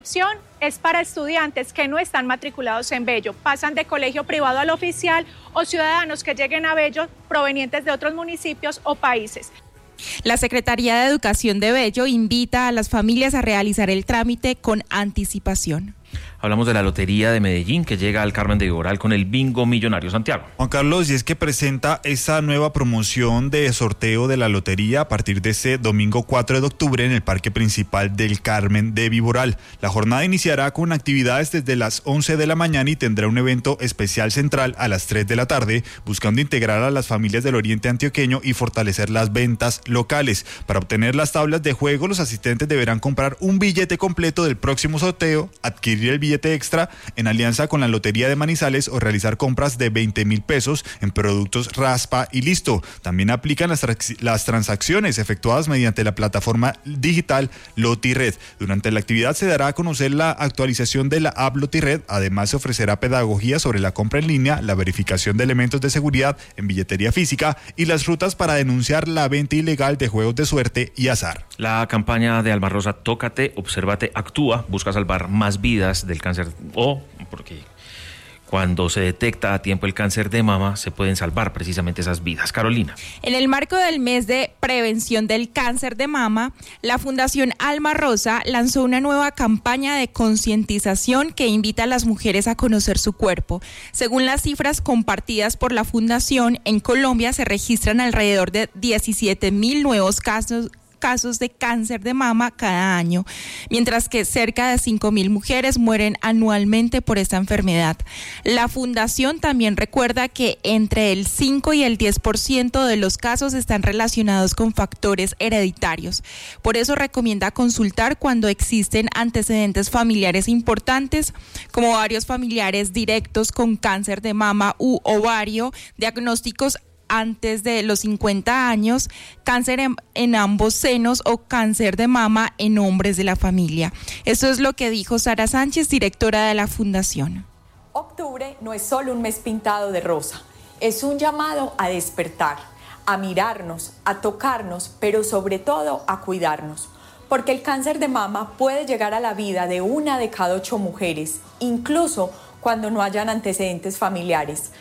Opción es para estudiantes que no están matriculados en Bello, pasan de colegio privado al oficial o ciudadanos que lleguen a Bello provenientes de otros municipios o países. La Secretaría de Educación de Bello invita a las familias a realizar el trámite con anticipación. Hablamos de la Lotería de Medellín que llega al Carmen de Viboral con el Bingo Millonario. Santiago. Juan Carlos, y es que presenta esta nueva promoción de sorteo de la lotería a partir de este domingo 4 de octubre en el Parque Principal del Carmen de Viboral. La jornada iniciará con actividades desde las 11 de la mañana y tendrá un evento especial central a las 3 de la tarde, buscando integrar a las familias del Oriente Antioqueño y fortalecer las ventas locales. Para obtener las tablas de juego, los asistentes deberán comprar un billete completo del próximo sorteo, adquirir el billete extra en alianza con la Lotería de Manizales o realizar compras de 20.000 pesos en productos Raspa y Listo. También aplican las transacciones efectuadas mediante la plataforma digital LotiRed. Durante la actividad se dará a conocer la actualización de la app LotiRed. Además, se ofrecerá pedagogía sobre la compra en línea, la verificación de elementos de seguridad en billetería física y las rutas para denunciar la venta ilegal de juegos de suerte y azar. La campaña de Alma Rosa Tócate, Obsérvate, Actúa busca salvar más vidas del cáncer porque cuando se detecta a tiempo el cáncer de mama se pueden salvar precisamente esas vidas. Carolina. En el marco del mes de prevención del cáncer de mama, la Fundación Alma Rosa lanzó una nueva campaña de concientización que invita a las mujeres a conocer su cuerpo. Según las cifras compartidas por la Fundación, en Colombia se registran alrededor de 17.000 nuevos casos de cáncer de mama cada año, mientras que cerca de 5.000 mujeres mueren anualmente por esta enfermedad. La Fundación también recuerda que entre el 5 y el 10% de los casos están relacionados con factores hereditarios. Por eso recomienda consultar cuando existen antecedentes familiares importantes, como varios familiares directos con cáncer de mama u ovario, diagnósticos antes de los 50 años, cáncer en ambos senos o cáncer de mama en hombres de la familia. Eso es lo que dijo Sara Sánchez, directora de la Fundación. Octubre no es solo un mes pintado de rosa, es un llamado a despertar, a mirarnos, a tocarnos, pero sobre todo a cuidarnos. Porque el cáncer de mama puede llegar a la vida de 1 de cada 8 mujeres, incluso cuando no hayan antecedentes familiares.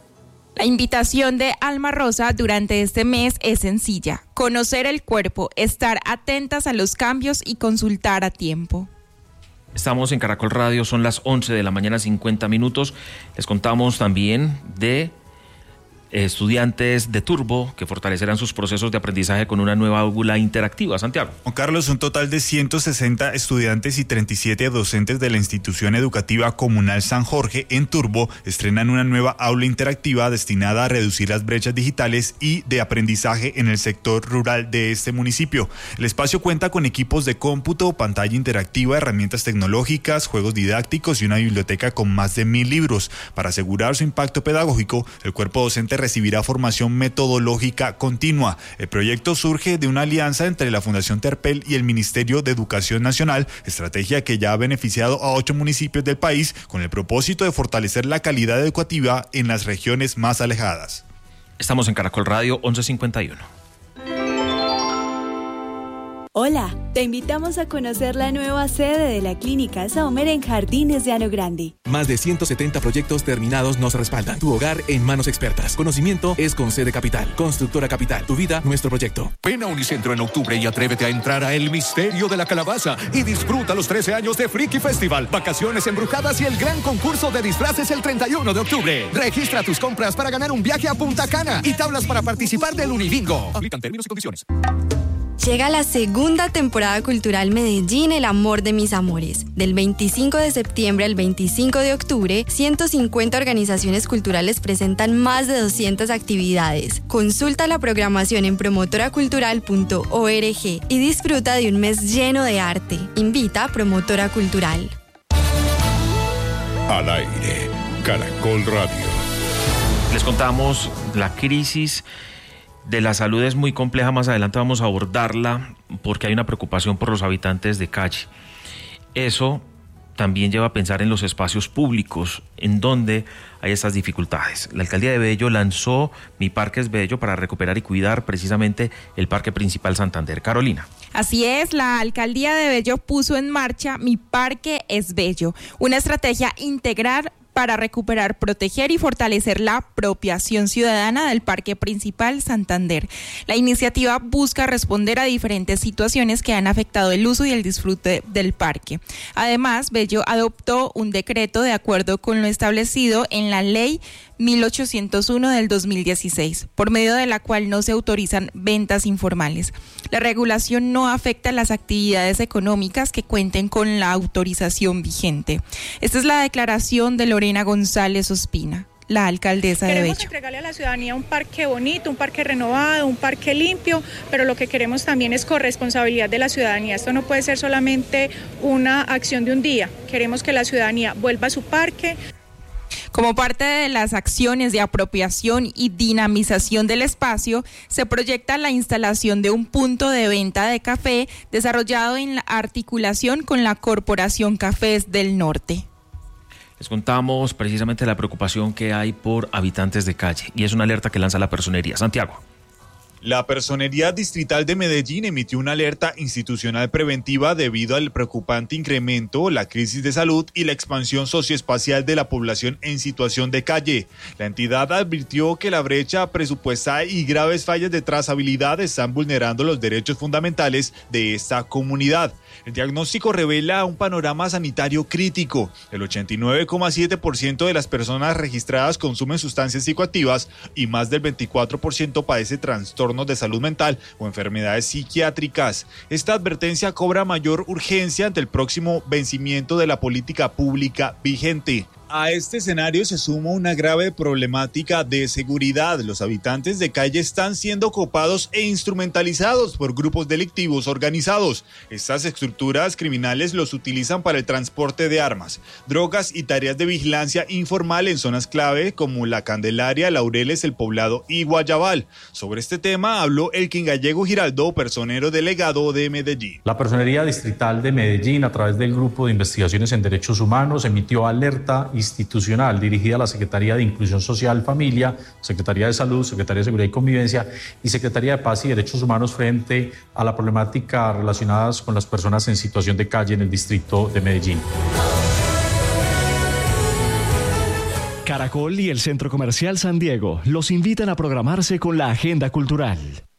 La invitación de Alma Rosa durante este mes es sencilla: conocer el cuerpo, estar atentas a los cambios y consultar a tiempo. Estamos en Caracol Radio, son las 11 de la mañana, 50 minutos. Les contamos también de estudiantes de Turbo que fortalecerán sus procesos de aprendizaje con una nueva aula interactiva. Santiago. Juan Carlos, un total de 160 estudiantes y 37 docentes de la institución educativa comunal San Jorge en Turbo estrenan una nueva aula interactiva destinada a reducir las brechas digitales y de aprendizaje en el sector rural de este municipio. El espacio cuenta con equipos de cómputo, pantalla interactiva, herramientas tecnológicas, juegos didácticos y una biblioteca con más de 1.000 libros. Para asegurar su impacto pedagógico, el cuerpo docente recibirá formación metodológica continua. El proyecto surge de una alianza entre la Fundación Terpel y el Ministerio de Educación Nacional, estrategia que ya ha beneficiado a 8 municipios del país con el propósito de fortalecer la calidad educativa en las regiones más alejadas. Estamos en Caracol Radio, 11:51. Hola, te invitamos a conocer la nueva sede de la Clínica Sommer en Jardines de Llano Grande. Más de 170 proyectos terminados nos respaldan. Tu hogar en manos expertas. Conocimiento es con Sede Capital. Constructora Capital. Tu vida, nuestro proyecto. Ven a Unicentro en octubre y atrévete a entrar a El Misterio de la Calabaza y disfruta los 13 años de Friki Festival, vacaciones embrujadas y el gran concurso de disfraces el 31 de octubre. Registra tus compras para ganar un viaje a Punta Cana y tablas para participar del Unibingo. Aplican términos y condiciones. Llega la segunda temporada cultural Medellín, el amor de mis amores. Del 25 de septiembre al 25 de octubre, 150 organizaciones culturales presentan más de 200 actividades. Consulta la programación en promotoracultural.org y disfruta de un mes lleno de arte. Invita a Promotora Cultural. Al aire, Caracol Radio. Les contamos la crisis de la salud es muy compleja, más adelante vamos a abordarla porque hay una preocupación por los habitantes de calle. Eso también lleva a pensar en los espacios públicos en donde hay estas dificultades. La alcaldía de Bello lanzó Mi Parque es Bello para recuperar y cuidar precisamente el Parque Principal Santander. Carolina. Así es, la alcaldía de Bello puso en marcha Mi Parque es Bello, una estrategia integral para recuperar, proteger y fortalecer la apropiación ciudadana del Parque Principal Santander. La iniciativa busca responder a diferentes situaciones que han afectado el uso y el disfrute del parque. Además, Bello adoptó un decreto de acuerdo con lo establecido en la Ley 1801 del 2016, por medio de la cual no se autorizan ventas informales. La regulación no afecta las actividades económicas que cuenten con la autorización vigente. Esta es la declaración de Lorena González Ospina, la alcaldesa de Bello. Queremos entregarle a la ciudadanía un parque bonito, un parque renovado, un parque limpio, pero lo que queremos también es corresponsabilidad de la ciudadanía. Esto no puede ser solamente una acción de un día. Queremos que la ciudadanía vuelva a su parque. Como parte de las acciones de apropiación y dinamización del espacio, se proyecta la instalación de un punto de venta de café desarrollado en la articulación con la Corporación Cafés del Norte. Les contamos precisamente la preocupación que hay por habitantes de calle y es una alerta que lanza la Personería. Santiago. La Personería Distrital de Medellín emitió una alerta institucional preventiva debido al preocupante incremento, la crisis de salud y la expansión socioespacial de la población en situación de calle. La entidad advirtió que la brecha presupuestal y graves fallas de trazabilidad están vulnerando los derechos fundamentales de esta comunidad. El diagnóstico revela un panorama sanitario crítico. El 89,7% de las personas registradas consumen sustancias psicoactivas y más del 24% padece trastornos de salud mental o enfermedades psiquiátricas. Esta advertencia cobra mayor urgencia ante el próximo vencimiento de la política pública vigente. A este escenario se suma una grave problemática de seguridad. Los habitantes de calle están siendo copados e instrumentalizados por grupos delictivos organizados. Estas estructuras criminales los utilizan para el transporte de armas, drogas y tareas de vigilancia informal en zonas clave como La Candelaria, Laureles, El Poblado y Guayabal. Sobre este tema habló Elkin Gallego Giraldo, personero delegado de Medellín. La Personería Distrital de Medellín, a través del Grupo de Investigaciones en Derechos Humanos, emitió alerta institucional dirigida a la Secretaría de Inclusión Social, Familia, Secretaría de Salud, Secretaría de Seguridad y Convivencia y Secretaría de Paz y Derechos Humanos frente a la problemática relacionadas con las personas en situación de calle en el distrito de Medellín. Caracol y el Centro Comercial San Diego los invitan a programarse con la agenda cultural.